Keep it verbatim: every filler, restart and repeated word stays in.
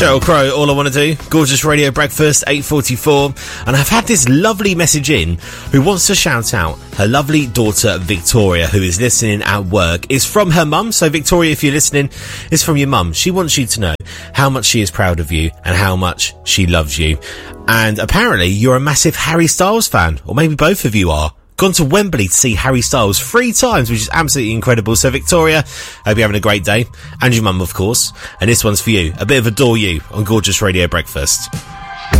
Sheryl Crow, All I Want to Do. Gorgeous Radio Breakfast, eight forty-four. And I've had this lovely message in who wants to shout out her lovely daughter Victoria, who is listening at work. It's from her mum. So Victoria, if you're listening, it's from your mum. She wants you to know how much she is proud of you and how much she loves you. And apparently you're a massive Harry Styles fan, or maybe both of you are. Gone to Wembley to see Harry Styles three times, which is absolutely incredible. So Victoria, I hope you're having a great day. And your mum, of course. And this one's for you. A bit of Adore You on Gorgeous Radio Breakfast.